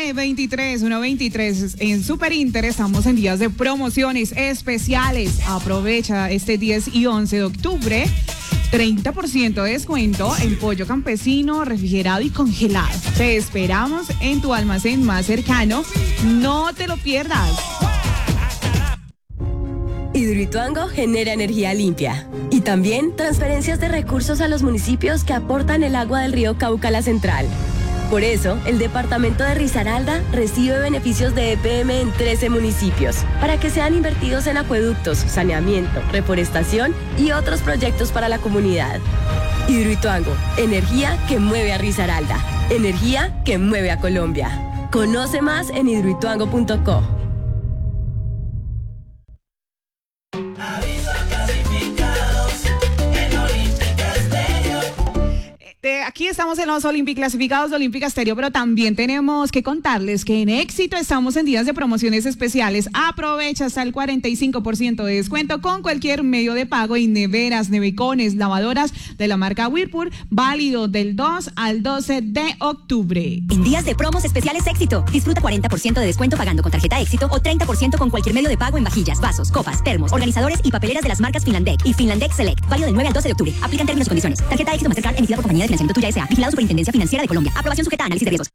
123. En Super Inter estamos en días de promociones especiales. Aprovecha este 10 y 11 de octubre. 30% de descuento en pollo campesino, refrigerado y congelado. Te esperamos en tu almacén más cercano. No te lo pierdas. Hidroituango genera energía limpia y también transferencias de recursos a los municipios que aportan el agua del río Cauca a la central. Por eso, el departamento de Risaralda recibe beneficios de EPM en 13 municipios para que sean invertidos en acueductos, saneamiento, reforestación y otros proyectos para la comunidad. Hidroituango, energía que mueve a Risaralda, energía que mueve a Colombia. Conoce más en hidroituango.co. Aquí estamos en los clasificados de Olímpica Estéreo, pero también tenemos que contarles que en Éxito estamos en días de promociones especiales. Aprovecha hasta el 45% de descuento con cualquier medio de pago y neveras, nevecones, lavadoras de la marca Whirlpool, válido del 2 al 12 de octubre. En días de promos especiales Éxito, disfruta 40% de descuento pagando con tarjeta Éxito o 30% con cualquier medio de pago en vajillas, vasos, copas, termos, organizadores y papeleras de las marcas Finlandec y Finlandec Select, válido del 9 al 12 de octubre. Aplican términos y condiciones. Tarjeta Éxito Mastercard emitida por Compañía de Financiamiento Tuya S.A. Vigilado Superintendencia Financiera de Colombia. Aprobación sujeta a análisis de riesgos.